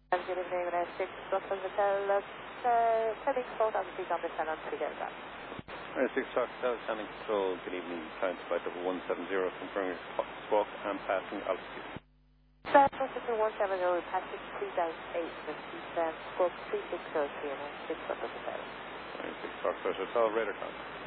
Good evening, United States Hotel. Telling control on the on the channel to get that. United States Hotel, Standing Control, good evening. Time to flight over 170, confirming squawk and passing altitude. Flight 170, passing 398, squawk 360, United States Hotel. United States Hotel, radar contact.